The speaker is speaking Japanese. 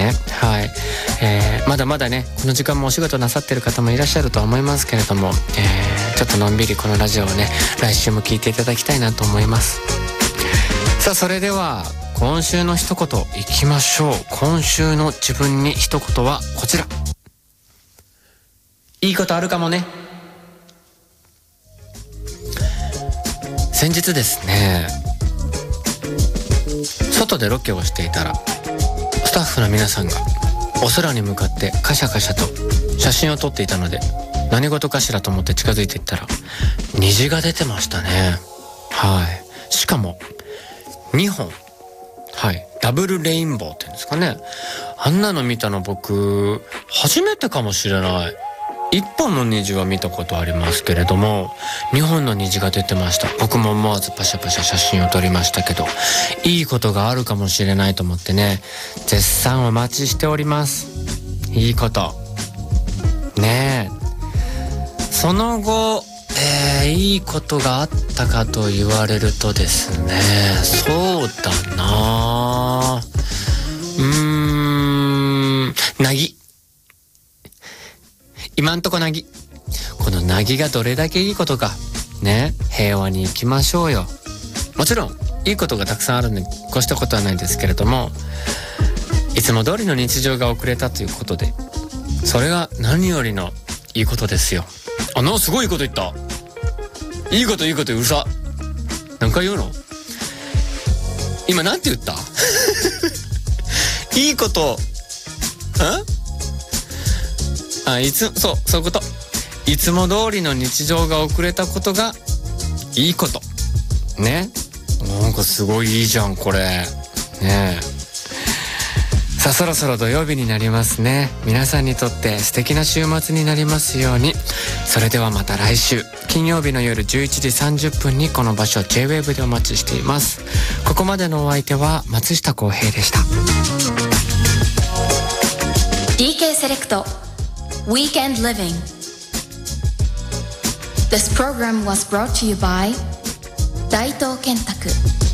ね。はい、まだまだねこの時間もお仕事なさってる方もいらっしゃるとは思いますけれども、ちょっとのんびりこのラジオをね来週も聞いていただきたいなと思います。さあそれでは今週の一言いきましょう。今週の自分に一言はこちら。いいことあるかもね。先日ですね、外でロケをしていたらスタッフの皆さんがお空に向かってカシャカシャと写真を撮っていたので、何事かしらと思って近づいていったら虹が出てましたね。はい、しかも2本、はい、ダブルレインボーっていうんですかね。あんなの見たの僕初めてかもしれない。1本の虹は見たことありますけれども、2本の虹が出てました。僕も思わずパシャパシャ写真を撮りましたけど、いいことがあるかもしれないと思ってね、絶賛お待ちしております。いいことねえ。その後いいことがあったかと言われるとですね、そうだな、なぎ、今んとこなぎ、このなぎがどれだけいいことかね、平和に生きましょうよ。もちろんいいことがたくさんあるのに越したことはないですけれども、いつも通りの日常が遅れたということで、それが何よりのいいことですよ。すごいいいこと言った。いいこといいことうるさ。何回言うの？今なんて言った？いいこと、そういうこと。いつも通りの日常が遅れたことがいいことね。なんかすごいいいじゃんこれね。さあそろそろ土曜日になりますね。皆さんにとって素敵な週末になりますように。それではまた来週金曜日の夜11時30分にこの場所 J-WAVE でお待ちしています。ここまでのお相手は松下洸平でした。 DK セレクト Weekend Living. This program was brought to you by 大東建託